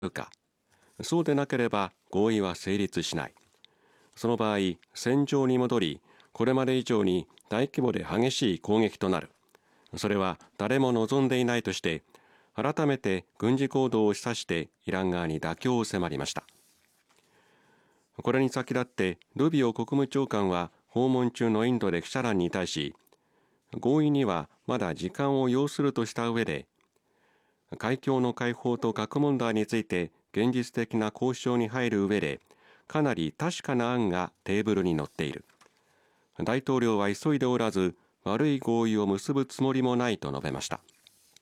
か。そうでなければ合意は成立しない。その場合、戦場に戻り、これまで以上に大規模で激しい攻撃となる。それは誰も望んでいないとして、改めて軍事行動を示唆してイラン側に妥協を迫りました。これに先立ってルビオ国務長官は訪問中のインドで記者団に対し、合意にはまだ時間を要するとした上で、海峡の開放と核問題について現実的な交渉に入る上で、かなり確かな案がテーブルに載っている。大統領は急いでおらず、悪い合意を結ぶつもりもないと述べました。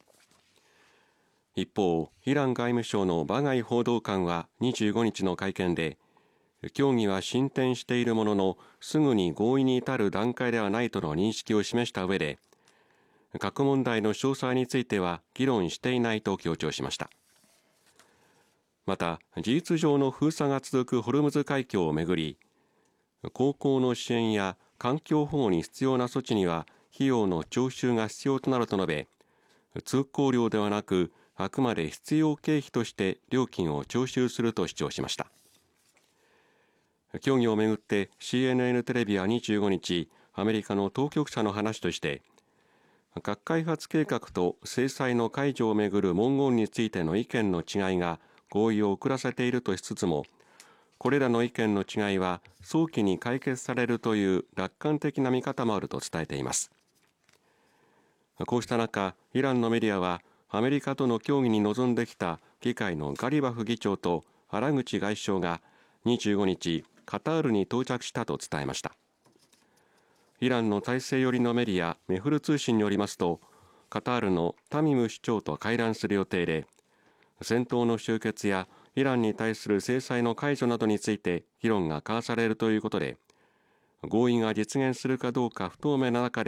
一方、イラン外務省のバガイ報道官は25日の会見で、協議は進展しているものの、すぐに合意に至る段階ではないとの認識を示した上で、核問題の詳細については議論していないと強調しました。また、事実上の封鎖が続くホルムズ海峡をめぐり、航行の支援や環境保護に必要な措置には費用の徴収が必要となると述べ、通行料ではなく、あくまで必要経費として料金を徴収すると主張しました。協議をめぐって CNN テレビは25日、アメリカの当局者の話として、核開発計画と制裁の解除をめぐる文言についての意見の違いが合意を遅らせているとしつつも、これらの意見の違いは早期に解決されるという楽観的な見方もあると伝えています。こうした中、イランのメディアはアメリカとの協議に臨んできた議会のガリバフ議長と原口外相が25日、カタールに到着したと伝えました。イランの体制寄りのメディアメフル通信によりますと、カタールのタミム首長と会談する予定で、戦闘の終結やイランに対する制裁の解除などについて議論が交わされるということで、合意が実現するかどうか不透明な中で